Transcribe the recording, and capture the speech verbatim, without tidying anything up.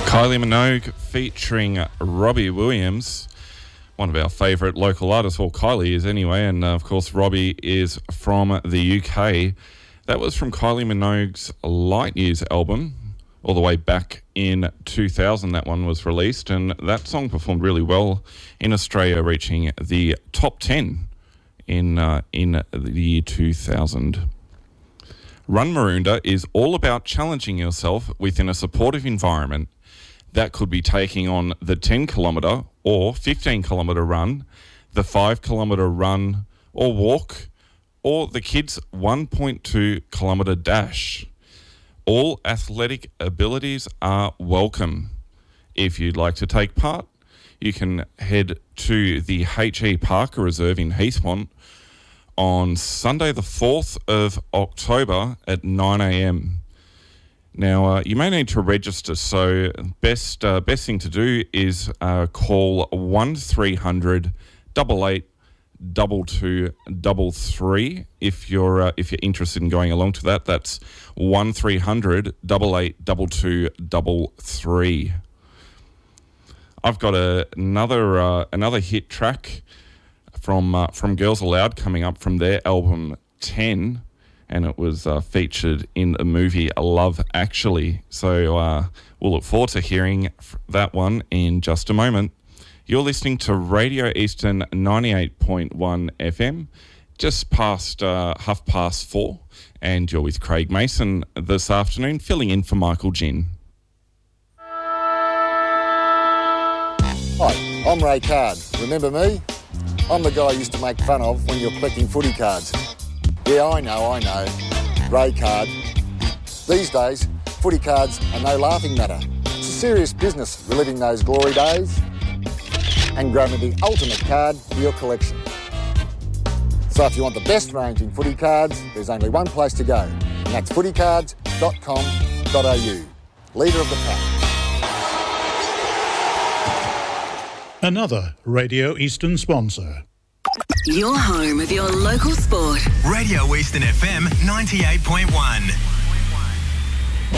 Kylie Minogue featuring Robbie Williams, one of our favourite local artists. Well, Kylie is anyway, and uh, of course Robbie is from the U K. That was from Kylie Minogue's Light Years album, all the way back in two thousand. That one was released, and that song performed really well in Australia, reaching the top ten in uh, in the year two thousand. Run Maroondah is all about challenging yourself within a supportive environment. That could be taking on the ten kilometre or fifteen kilometre run, the five kilometre run or walk, or the kids' one point two kilometre dash. All athletic abilities are welcome. If you'd like to take part, you can head to the H E Parker Reserve in Heathmont on Sunday the fourth of October at nine a.m. Now, uh, you may need to register, so best uh, best thing to do is uh, call one three hundred eight eight two two three three if you're uh, if you're interested in going along to that. That's one three hundred eight eight two two three three. I've got a, another uh, another hit track from uh, from Girls Aloud coming up from their album ten. And it was uh, featured in the movie Love Actually. So uh, we'll look forward to hearing that one in just a moment. You're listening to Radio Eastern ninety-eight point one F M, just past uh, half past four, and you're with Craig Mason this afternoon, filling in for Michael Ginn. Hi, I'm Ray Card. Remember me? I'm the guy I used to make fun of when you're collecting footy cards. Yeah, I know, I know. Ray Card. These days, footy cards are no laughing matter. It's a serious business reliving those glory days and growing the ultimate card for your collection. So if you want the best range in footy cards, there's only one place to go, and that's footy cards dot com dot a u. Leader of the pack. Another Radio Eastern sponsor. Your home of your local sport. Radio Eastern F M ninety-eight point one.